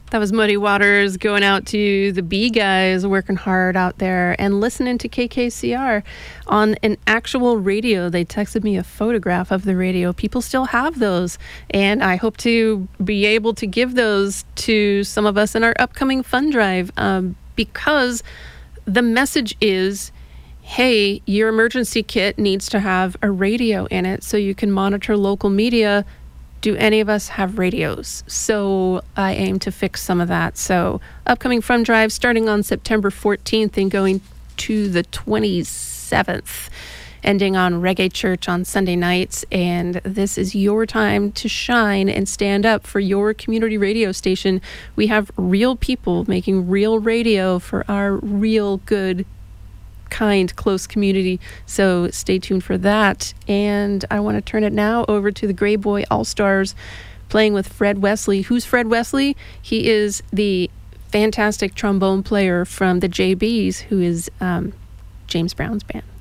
That was Muddy Waters going out to the B guys working hard out there and listening to KKCR on an actual radio. They texted me a photograph of the radio. People still have those, and I hope to be able to give those to some of us in our upcoming fund drive because the message is, hey, your emergency kit needs to have a radio in it so you can monitor local media. Do any of us have radios? So I aim to fix some of that. So upcoming fund drive starting on September 14th and going to the 27th, ending on Reggae Church on Sunday nights. And this is your time to shine and stand up for your community radio station. We have real people making real radio for our real good kind, close community. So stay tuned for that. And I want to turn it now over to the Grey Boy All-Stars playing with Fred Wesley. Who's Fred Wesley? He is the fantastic trombone player from the JBs, who is James Brown's band.